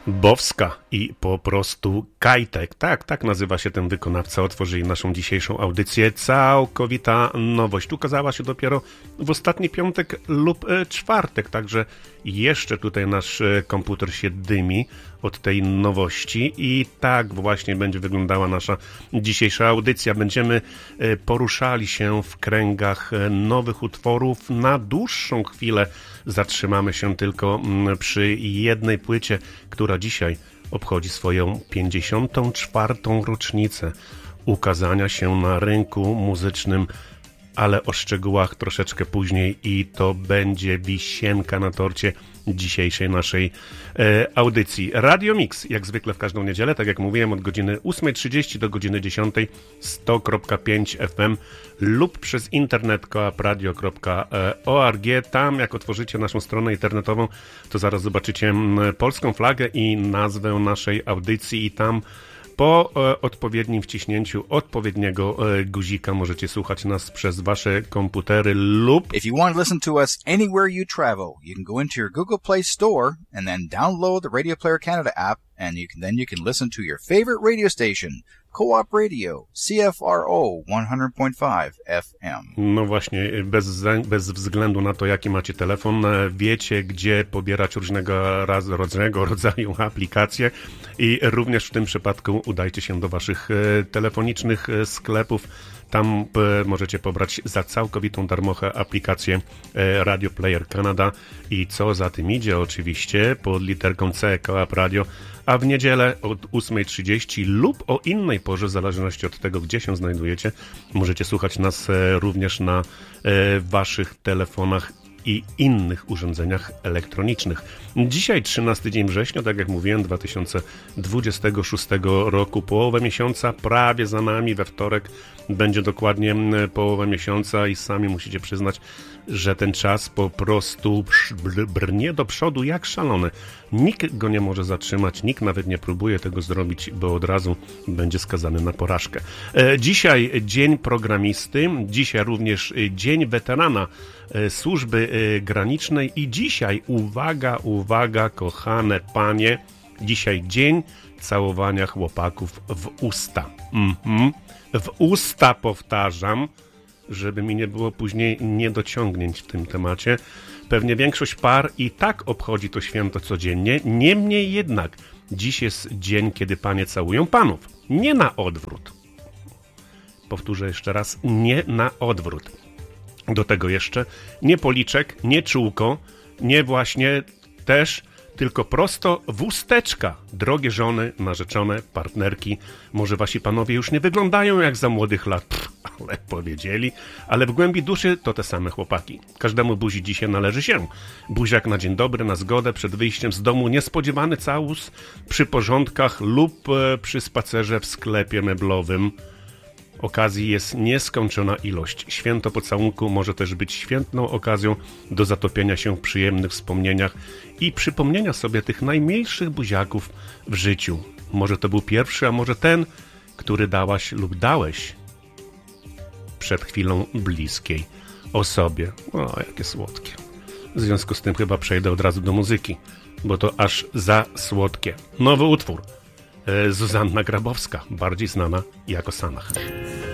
Bowska i po prostu Kajtek. Tak nazywa się ten wykonawca. Otworzyli naszą dzisiejszą audycję. Całkowita nowość. Ukazała się dopiero w ostatni piątek lub czwartek, także jeszcze tutaj nasz komputer się dymi od tej nowości i tak właśnie będzie wyglądała nasza dzisiejsza audycja. Będziemy poruszali się w kręgach nowych utworów. Na dłuższą chwilę zatrzymamy się tylko przy jednej płycie, która dzisiaj obchodzi swoją 54. rocznicę ukazania się na rynku muzycznym, ale o szczegółach troszeczkę później i to będzie wisienka na torcie dzisiejszej naszej audycji. Radio Mix, jak zwykle w każdą niedzielę, tak jak mówiłem, od godziny 8:30 do godziny 10, 100.5 FM lub przez internet koapradio.org. Tam, jak otworzycie naszą stronę internetową, to zaraz zobaczycie polską flagę i nazwę naszej audycji i tam po odpowiednim wciśnięciu odpowiedniego guzika możecie słuchać nas przez wasze komputery lub... If you want to listen to us anywhere you travel, you can go into your Google Play Store and then download the Radio Player Canada app and you can listen to your favorite radio station, Co-op Radio, CFRO 100.5 FM. No właśnie, bez względu na to, jaki macie telefon, wiecie, gdzie pobierać różnego rodzaju aplikacje i również w tym przypadku udajcie się do waszych telefonicznych sklepów. Tam możecie pobrać za całkowitą darmochę aplikację Radio Player Canada i co za tym idzie oczywiście pod literką C Co-op Radio, a w niedzielę od 8:30 lub o innej porze, w zależności od tego, gdzie się znajdujecie, możecie słuchać nas również na waszych telefonach i innych urządzeniach elektronicznych. Dzisiaj 13 dzień września, tak jak mówiłem, 2026 roku, połowę miesiąca prawie za nami, we wtorek będzie dokładnie połowa miesiąca i sami musicie przyznać, że ten czas po prostu brnie do przodu jak szalony. Nikt go nie może zatrzymać, nikt nawet nie próbuje tego zrobić, bo od razu będzie skazany na porażkę. Dzisiaj dzień programisty, dzisiaj również dzień weterana służby granicznej i dzisiaj, uwaga, kochane panie, dzisiaj dzień całowania chłopaków w usta. W usta, powtarzam, żeby mi nie było później niedociągnięć w tym temacie. Pewnie większość par i tak obchodzi to święto codziennie, niemniej jednak dziś jest dzień, kiedy panie całują panów. Nie na odwrót. Powtórzę jeszcze raz, nie na odwrót. Do tego jeszcze nie policzek, nie czółko, nie właśnie też, tylko prosto w usteczka. Drogie żony, narzeczone, partnerki, może wasi panowie już nie wyglądają jak za młodych lat, ale powiedzieli, ale w głębi duszy to te same chłopaki. Każdemu buzi dzisiaj należy się. Buziak na dzień dobry, na zgodę, przed wyjściem z domu, niespodziewany całus przy porządkach lub przy spacerze w sklepie meblowym. Okazji jest nieskończona ilość. Święto pocałunku może też być świetną okazją do zatopienia się w przyjemnych wspomnieniach i przypomnienia sobie tych najmilszych buziaków w życiu. Może to był pierwszy, a może ten, który dałaś lub dałeś przed chwilą bliskiej osobie. O, jakie słodkie. W związku z tym chyba przejdę od razu do muzyki, bo to aż za słodkie. Nowy utwór. Zuzanna Grabowska, bardziej znana jako Sanach.